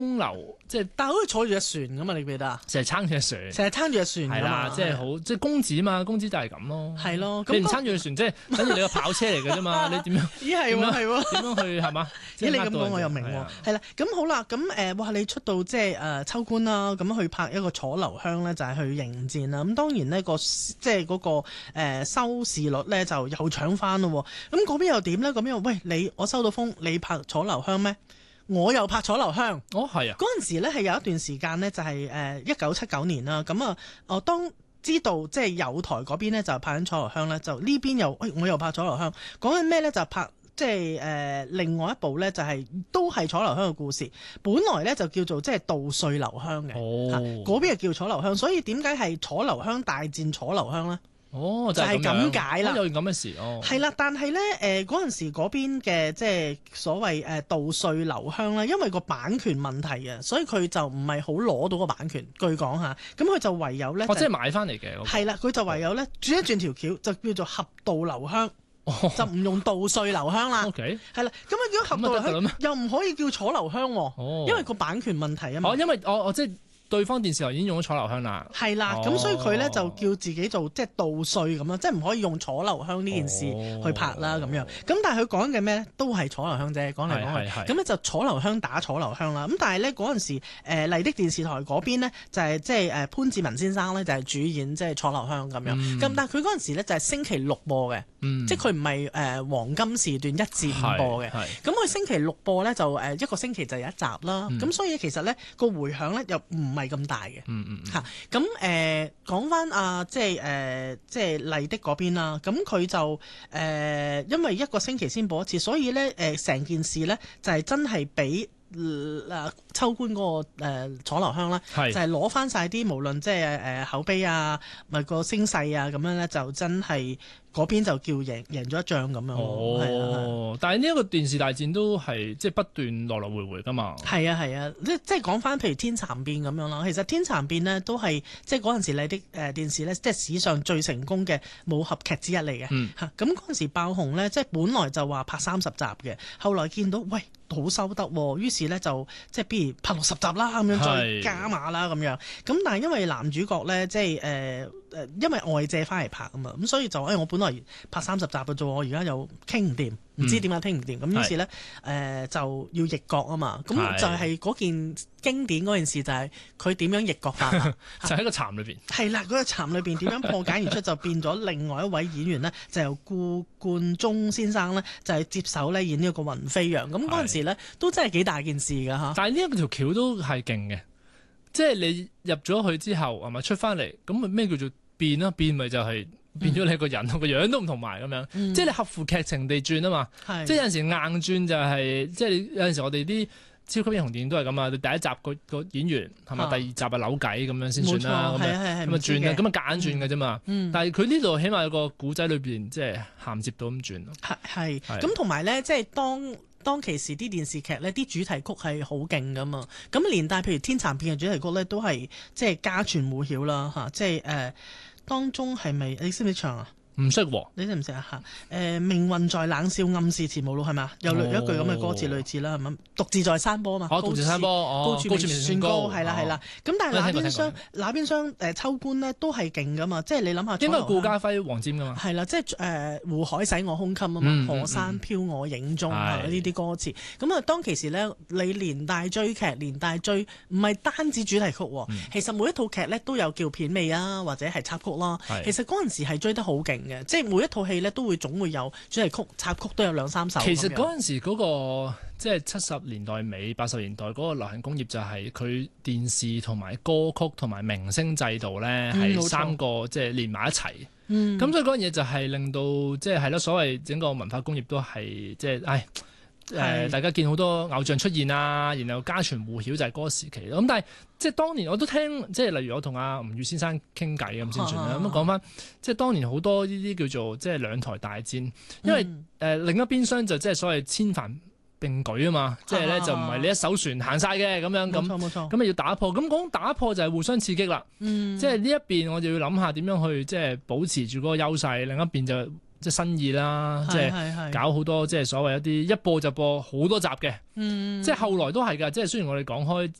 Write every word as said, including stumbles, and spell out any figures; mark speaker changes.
Speaker 1: 風流，即係
Speaker 2: 但係好似坐住隻船咁嘛，你記得啊？
Speaker 1: 成日撐住隻船，
Speaker 2: 成日撐住隻船㗎嘛，
Speaker 1: 係啦，即係好即係公子嘛，公子就係咁咯。
Speaker 2: 係咯，
Speaker 1: 你唔撐住隻船，即係等於你個跑車嚟嘅啫嘛，你點樣？
Speaker 2: 咦係喎係喎，
Speaker 1: 點樣去係嘛？
Speaker 2: 咦你咁講我又明喎，係啦，咁好啦，咁誒哇你出到即係誒秋官啦，咁去拍一個楚留香咧，就係去迎戰啦。咁當然呢個即係嗰個誒收視率咧就又搶翻咯。咁嗰邊又點咧？咁樣喂你我收到風，你拍楚留香咩？我又拍楚留香，
Speaker 1: 哦係啊！
Speaker 2: 嗰陣時咧係有一段時間咧，就係誒一九七九年啦。咁啊，我當知道即係友台嗰邊咧就拍緊楚留香咧，就呢邊又誒我又拍楚留香。講緊咩咧？就拍即係誒另外一部咧，就係都係楚留香嘅故事。本來咧就叫做即係稻穗留香嘅，
Speaker 1: 哦，
Speaker 2: 嗰邊又叫楚留香。所以點解係楚留香大戰楚留香咧？
Speaker 1: 哦，就
Speaker 2: 係咁解啦，
Speaker 1: 有件咁嘅事哦。
Speaker 2: 係啦，但係咧誒嗰陣時嗰邊嘅即係所謂誒稻穗留香啦，因為個版權問題啊，所以佢就唔係好攞到個版權。據講下，咁佢就唯有咧，
Speaker 1: 哦，即係買翻嚟嘅。
Speaker 2: 係啦，佢就唯有咧轉一轉條橋，就叫做合稻留香，
Speaker 1: 哦、
Speaker 2: 就唔用稻穗留香啦。
Speaker 1: OK，
Speaker 2: 係啦，咁啊叫合稻留香，又唔可以叫楚留香喎，
Speaker 1: 哦、
Speaker 2: 因為個版權問題啊嘛。
Speaker 1: 哦，因為我我即係。對方電視台已經用咗楚留香啦，
Speaker 2: 係啦，咁、哦、所以佢咧就叫自己做即係稻穗咁樣，即係唔可以用楚留香呢件事去拍啦咁、哦、樣。咁但係佢講嘅咩咧，都係楚留香啫，講嚟講去。咁咧就楚留香打楚留香啦。咁但係咧嗰陣時，誒、呃、麗的電視台嗰邊咧就係即係誒潘志文先生咧就係主演即係楚留香咁樣。咁、嗯、但係佢嗰陣時咧就係星期六播嘅、嗯，即係佢唔係誒黃金時段一至五播嘅。咁佢星期六播咧就誒一個星期就有一集啦。咁、嗯、所以其實咧個迴響咧又唔係咁大嘅，
Speaker 1: 嗯嗯
Speaker 2: 嚇咁誒講翻啊，即係誒、呃、即係麗的嗰邊啦，咁佢就誒、呃、因為一個星期先播一次，所以咧誒成件事咧就係、是、真係俾誒秋官嗰、那個誒、呃、楚留香啦，就係攞翻晒啲無論即係誒口碑啊，咪個聲勢啊咁樣咧，就真係。嗰邊就叫贏贏咗一仗咁樣。
Speaker 1: 哦，但係呢一個電視大戰都係即係不斷來來回回噶嘛。
Speaker 2: 係啊係啊，即即係講翻譬如天蠶變咁樣啦。其實天蠶變呢都係即係嗰陣時麗的誒電視咧，即係史上最成功嘅武俠劇之一嚟嘅。嗯，嚇咁嗰陣時爆紅咧，即係本來就話拍三十集嘅，後來見到喂好收得喎，於是咧就即係不如拍六十集啦，咁樣再加碼啦咁樣。咁但係因為男主角咧，即係誒誒，因為外借翻嚟拍啊嘛，咁所以就誒、哎、我本來拍三十集嘅啫，我而家又傾唔掂，唔知點解傾唔掂，咁、嗯、於是咧誒、呃、就要易角啊嘛，咁就係嗰件經典嗰件事就係佢點樣易角法啦，
Speaker 1: 就喺個蠶裏邊。係
Speaker 2: 啦，嗰、那個蠶裏邊點樣破解而出，就變咗另外一位演員咧，就由顧冠中先生咧就係、是、接手咧演呢個雲飛揚，咁嗰陣時咧都真係幾大件事噶嚇。
Speaker 1: 但係呢一條橋都係勁嘅，即係你入咗去之後係咪出翻嚟，咁咩叫做變啦？變咪就係、是。變咗你個人個、嗯、樣都唔同埋咁樣，嗯、即係你合乎劇情地轉啊嘛。即係有陣時硬轉就係、是，即係有陣時我哋啲超級英雄電影都係咁啊。第一集個個演員係咪？第二集啊扭計咁樣先算啦。咁啊咁啊轉啊，咁啊夾硬轉嘅啫嘛。但係佢呢度起碼有個古仔裏邊，即係銜接到咁轉咯。
Speaker 2: 係係咁同埋咧，即係當當其時啲電視劇咧，啲主題曲係好勁噶嘛。咁連帶譬如天蠶變嘅主題曲咧，都係即係家傳戶曉啦嚇。即係誒。呃當中係咪你識唔識唱啊？
Speaker 1: 唔識喎，
Speaker 2: 你識唔識啊？嚇、呃！命運在冷笑，暗示前無路係咪？有類、哦、一句咁嘅歌詞類似啦，係咪？獨自在山坡啊嘛，
Speaker 1: 哦，獨自山坡，
Speaker 2: 高處未算高，係啦係啦。咁、哦、但係那邊廂那邊廂誒秋官咧都係勁噶嘛，即係你諗下，
Speaker 1: 應該係顧嘉輝、黃霑噶嘛。係
Speaker 2: 啦，即係誒湖海使我胸襟啊嘛，嗯、河山飄我影蹤啊呢啲歌詞。咁啊，當其時咧，你連帶追劇，連帶追唔係單止主題曲喎、嗯，其實每一套劇咧都有叫片尾啊，或者係插曲啦。其實嗰陣時係追得好勁嘅，即係每一套戲咧都會總會有主題曲、插曲都有兩三首。其實
Speaker 1: 嗰陣時嗰、那個即係七十年代尾、八十年代嗰個流行工業就係佢電視同埋歌曲同埋明星制度咧係、嗯、三個即係連埋一齊。咁、嗯、所以嗰樣嘢就係令到即係係咯，所謂整個文化工業都係即係唉。誒、呃，大家見好多偶像出現啊，然後家傳戶曉就係嗰個時期咯。咁但係即係當年我都聽，即係例如我同阿吳宇先生傾偈咁先算啦。咁講翻，即係當年好多呢啲叫做即係兩台大戰，因為誒、嗯呃、另一邊廂就即係所謂千帆並舉啊嘛，即係咧就唔係你一艘船行晒嘅咁樣咁，冇錯，咁啊要打破。咁講打破就係互相刺激啦、嗯。即係呢一邊我就要諗下點樣去即係保持住嗰個優勢，另一邊就即係新意啦，即係搞好多即係所謂一啲一播就播好多集嘅，嗯、即係後來都係㗎。即係雖然我哋講開